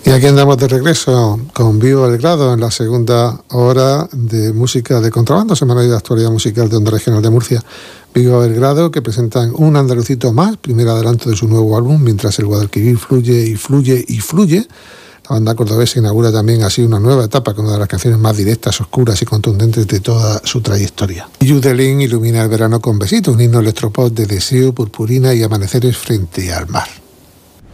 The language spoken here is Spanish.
Y aquí andamos de regreso con Vivo Belgrado en la segunda hora de música de contrabando, semana de actualidad musical de Onda Regional de Murcia. Vivo Belgrado, que presentan un andalucito más, primer adelanto de su nuevo álbum, mientras el Guadalquivir fluye y fluye y fluye. La banda cordobesa inaugura también así una nueva etapa con una de las canciones más directas, oscuras y contundentes de toda su trayectoria. Yudelin ilumina el verano con Besito, un himno electropop de deseo, purpurina y amaneceres frente al mar.